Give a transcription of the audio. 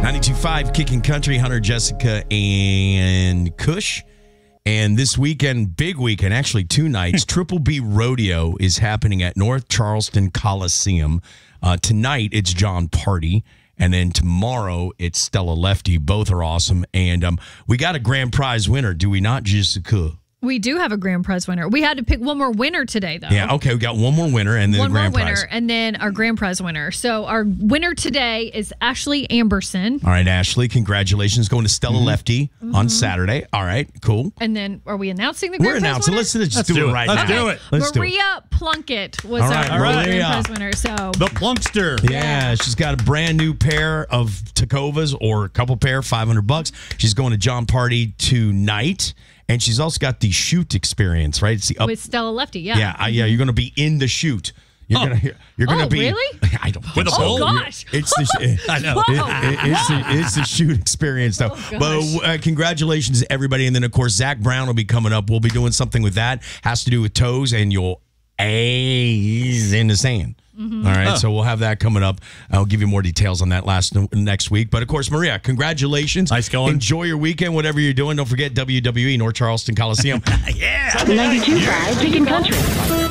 92.5 Kicking Country, Hunter, Jessica, and Kush. And this weekend, big weekend, actually 2 nights, Triple B Rodeo is happening at North Charleston Coliseum. Tonight, it's John Party. And then tomorrow, it's Stella Lefty. Both are awesome. And we got a grand prize winner, do we not, Jessica? We do have a grand prize winner. We had to pick one more winner today, though. Yeah, okay. We got one more winner and then one the grand more winner, prize. and then our grand prize winner. So our winner today is Ashley Amberson. All right, Ashley, congratulations. Going to Stella Lefty on Saturday. All right, cool. And then are we announcing the grand prize announcing. winner? Let's do it right now. Let's do it. Let's do it. Maria Plunkett was All right, our Maria. grand prize winner. So The Plunkster. Yeah, she's got a brand new pair of Tacovas or a couple pair, $500. She's going to John Party tonight, and she's also got the shoot experience, right? It's the with Stella Lefty, yeah. Yeah, you're going to be in the shoot. You're gonna be. Really? I don't With a Oh, bowl? gosh. It's the. I know. It's the shoot experience, though. Oh, But congratulations to everybody, and then of course Zach Brown will be coming up. We'll be doing something with that. Has to do with toes, and you'll A's in the sand. All right, so we'll have that coming up. I'll give you more details on that next week. But of course, Maria, congratulations. Nice going. Enjoy your weekend, whatever you're doing. Don't forget WWE North Charleston Coliseum. Yeah. 92.5 Kicking Country.